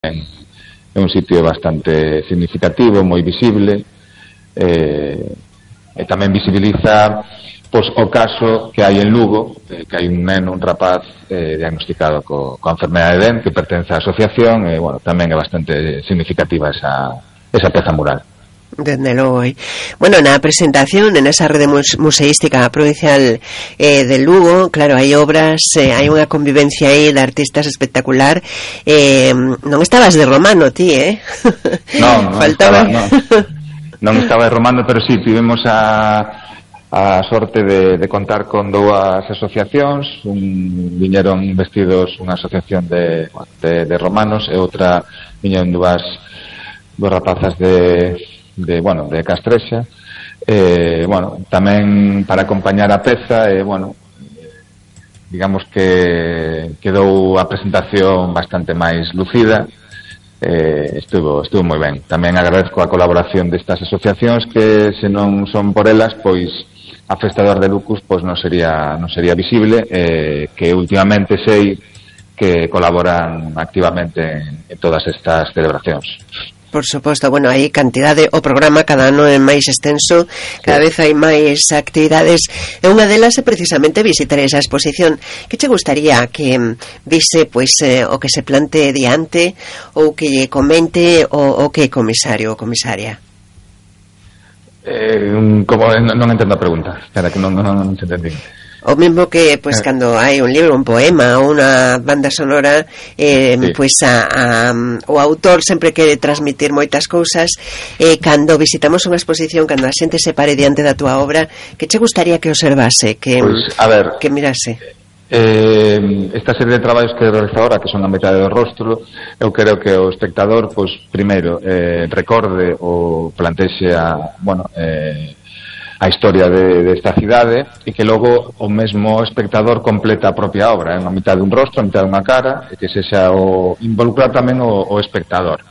é un sitio bastante significativo, moi visible, e tamén visibiliza pois o caso que hai en Lugo, que hai un neno, un rapaz diagnosticado coa enfermedade de Dehn, que pertence á asociación, e bueno, tamén é bastante significativa esa peza mural. Desde logo. Bueno, na presentación en esa rede museística provincial de Lugo, claro, hai obras, hai unha convivencia aí de artistas espectacular. Non estabas de romano ti, Non, faltaba. Non estaba de romano, pero sí, tivemos a sorte de contar con dúas asociacións. Viñeron vestidos unha asociación de romanos e outra viñeron dúas rapazas de Castrexa, tamén para acompañar a peza, digamos que quedou a presentación bastante máis lucida. Estuvo moi ben. Tamén agradezco a colaboración destas asociacións, que se non son por elas, pois a Festa do Ardelucus pois non sería visible, que últimamente sei que colaboran activamente en todas estas celebracións. Por suposto, bueno, hai cantidade, o programa cada ano é máis extenso, cada vez hai máis actividades, e unha delas é precisamente visitar esa exposición. Que che gustaría que vise, pois, o que se plante diante, ou que comente o que comisario ou comisaria? Como non entendo a pregunta, espera, que non se entendí. O mesmo que, pois, cando hai un libro, un poema ou unha banda sonora, pois o autor sempre quere transmitir moitas cousas, cando visitamos unha exposición, cando a xente se pare diante da túa obra, que che gustaría que observase, que mirase? Esta serie de traballos que realiza ahora, que son a metade do rostro, eu creo que o espectador, pois, primeiro, recorde ou plantexe a historia desta cidade, e que logo o mesmo espectador completa a propia obra, a mitad dun rostro, a mitad dunha cara, e que se xa involucrar tamén o espectador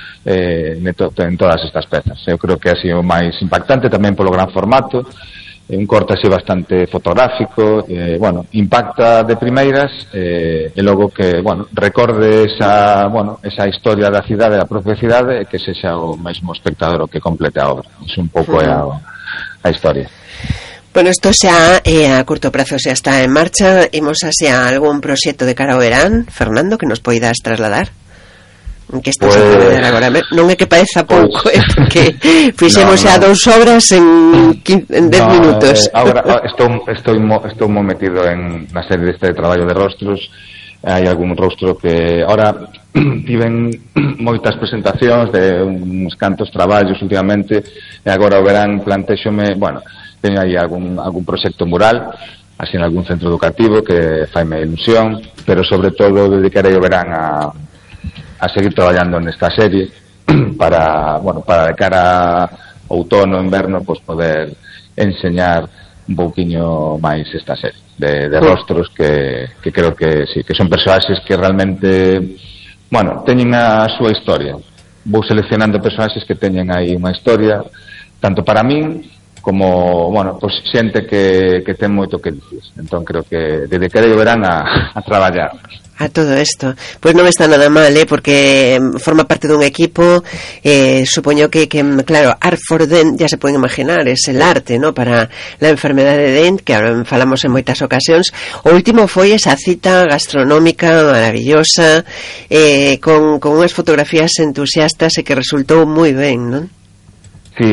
en todas estas pezas. Eu creo que ha sido máis impactante tamén polo gran formato, un corte así bastante fotográfico, impacta de primeiras, e logo que, recorde esa historia da cidade, da propia cidade, e que se xa o mesmo espectador o que complete a obra. Iso un pouco é a historia. Bueno, isto xa a curto prazo xa está en marcha. Imos hacia algún proxecto de cara ao verán, Fernando, que nos poidas trasladar? Que estás a traballar agora? Non é que pareza pouco, porque fixemos xa 2 obras en 10 minutos. Agora estou moi metido na serie deste traballo de rostros. Hai algún rostro que ahora tiven moitas presentacións de uns cantos traballos últimamente, e agora o verán plantexome, teño aí algún proxecto mural así en algún centro educativo que faime ilusión, pero sobre todo dedicarei o verán a seguir traballando nesta serie para de cara a outono, inverno, pois poder enseñar un pouquiño máis esta serie de rostros que creo que sí, que son personaxes que realmente teñen a súa historia. Vou seleccionando personaxes que teñen aí unha historia tanto para min como, pois xente que ten moito que dicir. Entón creo que dedicarei o verán a traballar a todo isto. Pois non está nada mal, porque forma parte dun equipo, supoño que claro, Art for Dehn, ya se poden imaginar, es el arte, ¿no?, para la enfermedade de Dehn, que ahora falamos en moitas ocasións. O último foi esa cita gastronómica maravillosa, con unhas fotografías entusiastas, e que resultou moi ben, non? Sí,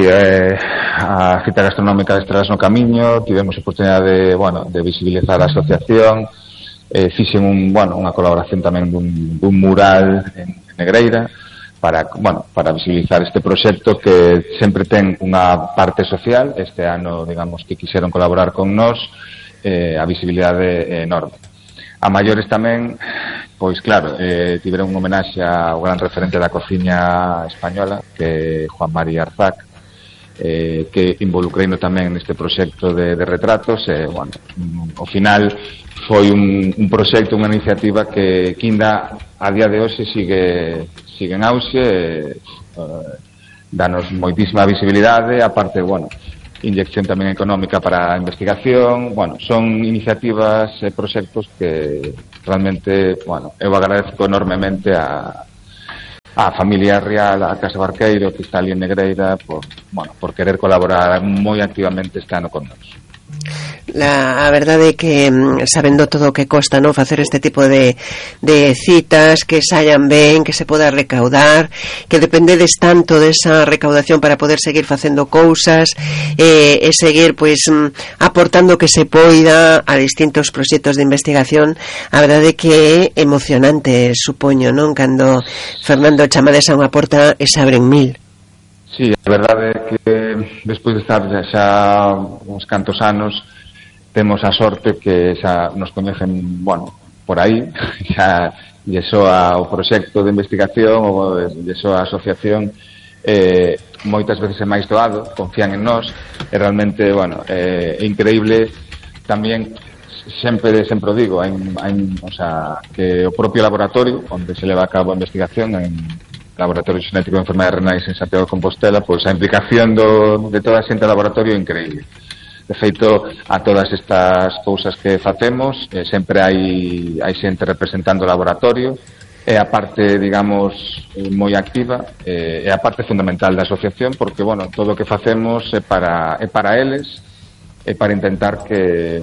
a cita gastronómica de Estrelas no Camiño, tivemos a oportunidade de visibilizar a asociación, fixen unha colaboración tamén dun mural en Negreira para visibilizar este proxecto que sempre ten unha parte social. Este ano, digamos, que quixeron colaborar con nós, a visibilidade é enorme. A maiores tamén, pois claro, tiveron un homenaxe ao gran referente da cociña española, que é Juan Mari Arzac, que involucreino tamén neste proxecto de retratos, ao final foi un proxecto, unha iniciativa que ainda a día de hoxe sigue en auxe, danos moitísima visibilidade, aparte, inyección tamén económica para a investigación. Son iniciativas e proxectos que realmente, eu agradezco enormemente a a familia real, a Casa Barqueiro, que está ali en Negreira, por querer colaborar moi activamente este ano con nós. A verdade é que sabendo todo o que costa, non, facer este tipo de citas, que saian ben, que se poda recaudar, que dependedes tanto desa recaudación para poder seguir facendo cousas e seguir pois aportando que se poida a distintos proxectos de investigación. A verdade é que é emocionante, supoño, non, cando Fernando chamades a unha porta e se abren 1000. Sí, a verdade é que despois de estar xa uns cantos anos temos a sorte que xa nos coñecen, por aí, xa lle soa o proxecto de investigación ou lle soa a asociación, moitas veces é máis doado, confían en nós, e realmente, é increíble tamén, sempre o digo, que o propio laboratorio onde se leva a cabo a investigación en Laboratorio Xenético de Enfermedades Renais en Santiago de Compostela, pois a implicación de toda a xente do laboratorio é increíble. De feito, a todas estas cousas que facemos, sempre hai xente representando o laboratorio, é a parte, digamos, moi activa, é a parte fundamental da asociación, porque, todo o que facemos é para eles, é para intentar que,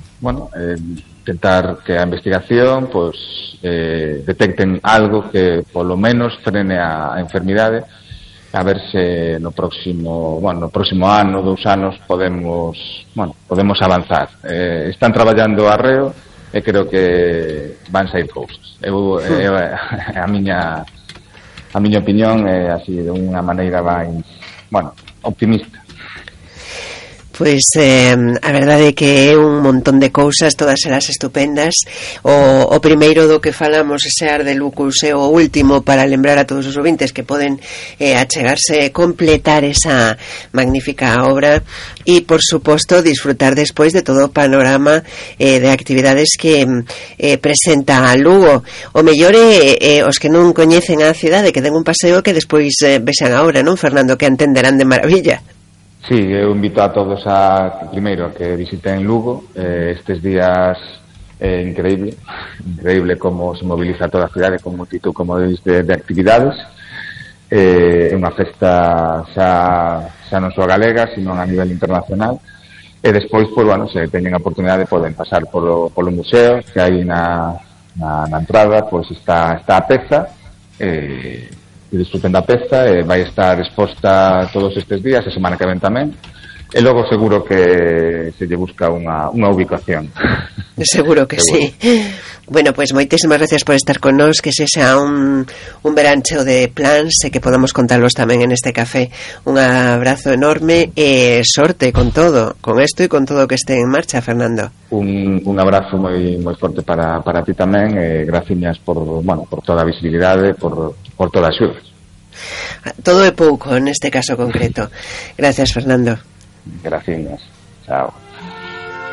a investigación, detecten algo que, polo menos, frene a enfermidade, a ver se no próximo ano, 2 anos podemos avanzar. Están traballando arreo e creo que van sair cousas. A miña opinión é así, de unha maneira máis, optimista. Pois a verdade é que é un montón de cousas, todas elas estupendas. O primeiro do que falamos, ese Ar de Lucus, é o último para lembrar a todos os ouvintes que poden achegarse e completar esa magnífica obra e, por suposto, disfrutar despois de todo o panorama de actividades que presenta a Lugo. O mellor é os que non coñecen a cidade, que den un paseo que despois vexan a obra, non, Fernando, que entenderán de maravilla. Sí, eu invito a todos primeiro a que visiten Lugo. Estes días é increíble como se moviliza toda a cidade con multitud, como de actividades. É unha festa xa non só galega, sino a nivel internacional. E despois, se teñen a oportunidade, poden pasar polo museo, que hai na entrada, está a peza, e disfruten da peza, e vai estar exposta todos estes días, a semana que ven tamén, e logo seguro que se lle busca unha ubicación. Seguro que sí. Bueno, pois moitísimas gracias por estar con nós, que sexa un verán cheo de plans e que podamos contarlos tamén en este café. Un abrazo enorme e sorte con todo, con isto e con todo o que este en marcha, Fernando. Un abrazo moi forte para ti tamén, e graciñas por toda a visibilidade, por toda a axuda. Todo é pouco neste caso concreto. Gracias, Fernando. Graciñas. Chao.